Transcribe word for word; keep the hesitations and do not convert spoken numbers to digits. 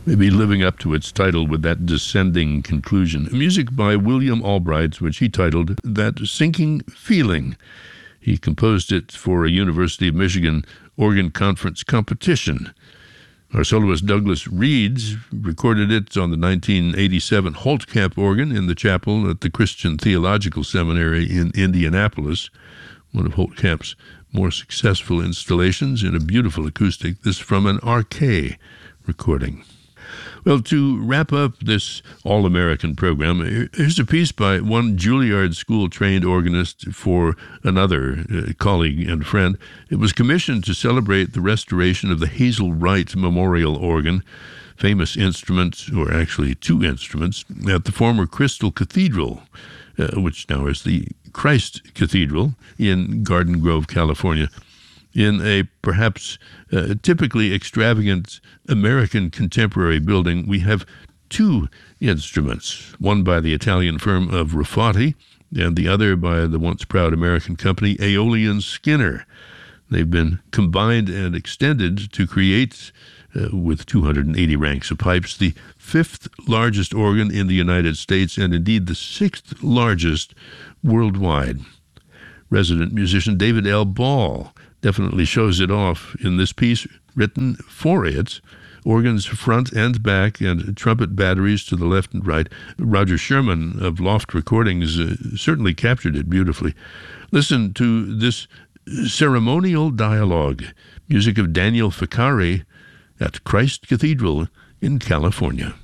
Maybe living up to its title with that descending conclusion. Music by William Albright, which he titled That Sinking Feeling. He composed it for a University of Michigan organ conference competition. Our soloist Douglas Reeds recorded it on the nineteen eighty-seven Holtkamp organ in the chapel at the Christian Theological Seminary in Indianapolis, one of Holtkamp's more successful installations in a beautiful acoustic. This from an R K recording. Well, to wrap up this all-American program, here's a piece by one Juilliard School-trained organist for another uh, colleague and friend. It was commissioned to celebrate the restoration of the Hazel Wright Memorial Organ, famous instrument, or actually two instruments, at the former Crystal Cathedral, uh, which now is the Christ Cathedral in Garden Grove, California. In a perhaps uh, typically extravagant American contemporary building, we have two instruments, one by the Italian firm of Rafati and the other by the once proud American company Aeolian Skinner. They've been combined and extended to create, uh, with two hundred eighty ranks of pipes, the fifth largest organ in the United States and indeed the sixth largest worldwide. Resident musician David L. Ball definitely shows it off in this piece written for it. Organs front and back and trumpet batteries to the left and right. Roger Sherman of Loft Recordings uh, certainly captured it beautifully. Listen to this ceremonial dialogue, music of Daniel Ficari at Christ Cathedral in California.